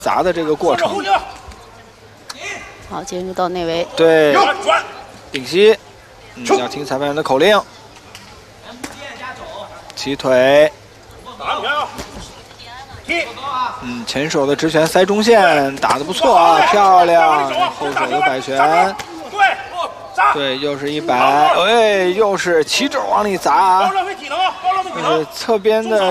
砸的这个过程。 好，进入到内围。 对，顶膝，要听裁判员的口令。起腿。前手的直拳塞中线，打得不错啊，漂亮！后手的摆拳。对，又是100，哎，又是起肘往里砸，就是侧边的。